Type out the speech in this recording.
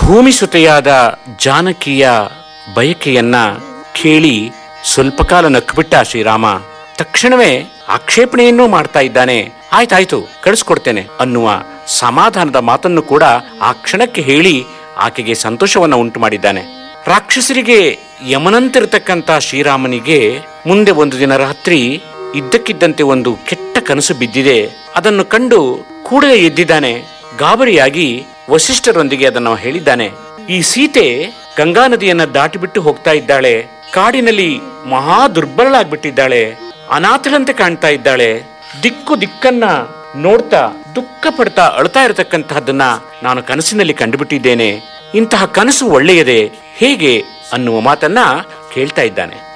ಭೂಮಿಸುತೆಯಾದ ಜಾನಕಿಯ ಬಯಕೆಯನ್ನ ಕೇಳಿ ಸ್ವಲ್ಪ ಕಾಲ ನಕ್ಕುಬಿಟ್ಟ ಶ್ರೀರಾಮ. ತಕ್ಷಣವೇ ಆಕ್ಷೇಪಣೆಯನ್ನೂ ಮಾಡ್ತಾ ಇದ್ದಾನೆ. ಆಯ್ತಾಯ್ತು, ಕಳಿಸ್ಕೊಡ್ತೇನೆ ಅನ್ನುವ ಸಮಾಧಾನದ ಮಾತನ್ನು ಕೂಡ ಆ ಕ್ಷಣಕ್ಕೆ ಹೇಳಿ ಆಕೆಗೆ ಸಂತೋಷವನ್ನ ಉಂಟು ಮಾಡಿದ್ದಾನೆ. ರಾಕ್ಷಸರಿಗೆ ಯಮನಂತಿರತಕ್ಕಂತ ಶ್ರೀರಾಮನಿಗೆ ಮುಂದೆ ಒಂದು ದಿನ ರಾತ್ರಿ ಇದ್ದಕ್ಕಿದ್ದಂತೆ ಒಂದು ಕೆಟ್ಟ ಕನಸು ಬಿದ್ದಿದೆ. ಅದನ್ನು ಕಂಡು ಕೂಡಲೇ ಎದ್ದಿದ್ದಾನೆ. ಗಾಬರಿಯಾಗಿ ವಸಿಷ್ಠರೊಂದಿಗೆ ಅದನ್ನು ಹೇಳಿದ್ದಾನೆ. ಈ ಸೀತೆ ಗಂಗಾ ನದಿಯನ್ನ ದಾಟಿಬಿಟ್ಟು ಹೋಗ್ತಾ ಇದ್ದಾಳೆ. ಕಾಡಿನಲ್ಲಿ ಮಹಾ ದುರ್ಬಲಳಾಗ್ಬಿಟ್ಟಿದ್ದಾಳೆ. ಅನಾಥಳಂತೆ ಕಾಣ್ತಾ ಇದ್ದಾಳೆ. ದಿಕ್ಕನ್ನ ನೋಡ್ತಾ ದುಃಖ ಪಡ್ತಾ ಅಳ್ತಾ ಇರತಕ್ಕಂತಹದ್ದನ್ನ ನಾನು ಕನಸಿನಲ್ಲಿ ಕಂಡುಬಿಟ್ಟಿದ್ದೇನೆ. ಇಂತಹ ಕನಸು ಒಳ್ಳೆಯದೇ ಹೇಗೆ ಅನ್ನುವ ಮಾತನ್ನ ಕೇಳ್ತಾ ಇದ್ದಾನೆ.